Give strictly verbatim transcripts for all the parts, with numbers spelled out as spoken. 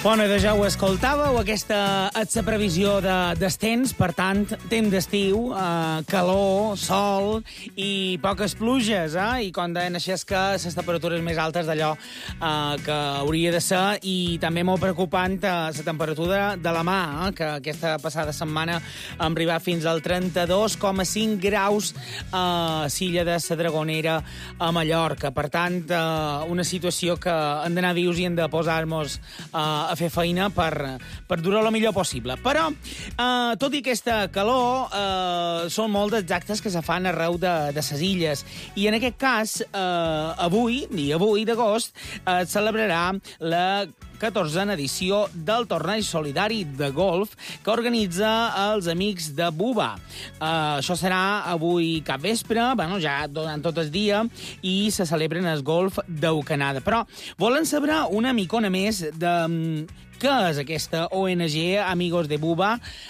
Bona, doncs ja ho escoltàveu, aquesta és la previsió d'estens, per tant, temps d'estiu, eh, calor, sol i poques pluges, eh? I com deien així és que les temperatures més altes d'allò eh, que hauria de ser, i també molt preocupant eh, la temperatura de la mà, eh? Que aquesta passada setmana hem arribat fins al trenta-dos coma cinc graus a l'illa de la Dragonera a Mallorca. Per tant, eh, una situació que hem d'anar vius i hem de posar-nos eh, a fer feina per, per durar el millor possible. Però, eh, tot i aquesta calor, eh, són molts els actes que se fan arreu de, de ses illes. I en aquest cas, eh, avui, dia vuit d'agost, eh, celebrarà la catorzena edició del torneig solidari de golf que organitza els amics de Buba. Uh, això serà avui capvespre, bueno, ja durant tot el dia, i se celebren el golf d'Eucanada. Però volen saber una micona més de què és aquesta O N G, Amigos de Buba,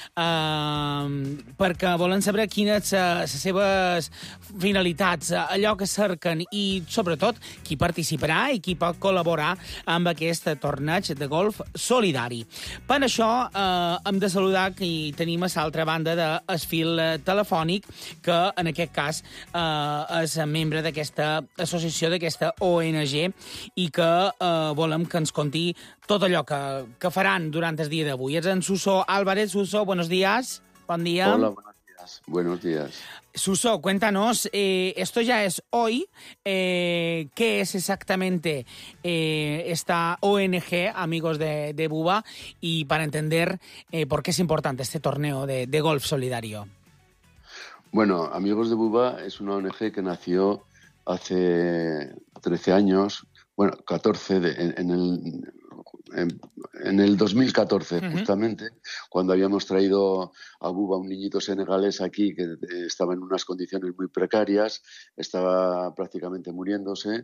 uh, perquè volen saber quines són les seves finalitats, allò que cerquen i, sobretot, qui participarà i qui pot col·laborar amb aquest torneig de golf solidari. Per això eh, hem de saludar que hi tenim a l'altra banda del fil telefònic, que en aquest cas eh, és membre d'aquesta associació, d'aquesta O N G, i que eh, volem que ens conti tot allò que, que faran durant el dia d'avui. És en Suso Álvarez. Suso, buenos días. Bon dia. Hola, buenos días. Buenos días. Suso, cuéntanos, eh, esto ya es hoy, eh, ¿qué es exactamente eh, esta O N G, Amigos de, de Buba, y para entender eh, por qué es importante este torneo de, de golf solidario? Bueno, Amigos de Buba es una O N G que nació hace trece años, bueno, catorce, de, en, en el... En, en el dos mil catorce, uh-huh. justamente, cuando habíamos traído a Buba, un niñito senegalés aquí que estaba en unas condiciones muy precarias, estaba prácticamente muriéndose,